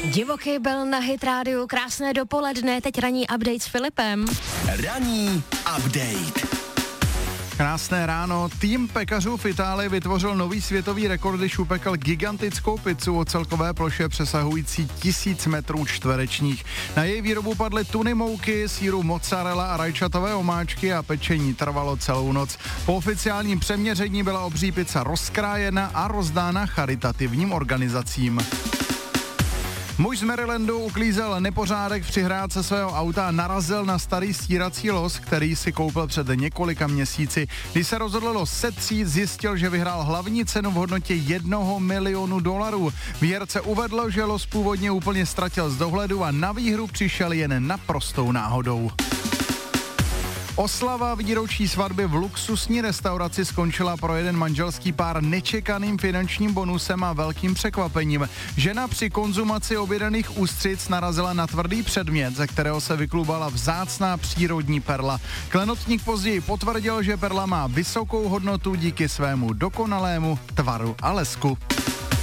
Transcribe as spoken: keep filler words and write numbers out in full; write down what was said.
Divoký byl na Hit rádiu, krásné dopoledne, teď ranní update s Filipem. Ranní update. Krásné ráno. Tým pekařů v Itálii vytvořil nový světový rekord, když upekl gigantickou pizzu o celkové ploše přesahující tisíc metrů čtverečních. Na její výrobu padly tuny mouky, sýru mozzarella a rajčatové omáčky a pečení trvalo celou noc. Po oficiálním přeměření byla obří pizza rozkrájena a rozdána charitativním organizacím. Muž z Marylandu uklízel nepořádek při hrádce svého auta a narazil na starý stírací los, který si koupil před několika měsíci. Když se rozhodl los setřít, zjistil, že vyhrál hlavní cenu v hodnotě jednoho milionu dolarů. Výherce uvedl, že los původně úplně ztratil z dohledu a na výhru přišel jen naprostou náhodou. Oslava výročí svatby v luxusní restauraci skončila pro jeden manželský pár nečekaným finančním bonusem a velkým překvapením. Žena při konzumaci objednaných ústřic narazila na tvrdý předmět, ze kterého se vyklubala vzácná přírodní perla. Klenotník později potvrdil, že perla má vysokou hodnotu díky svému dokonalému tvaru a lesku.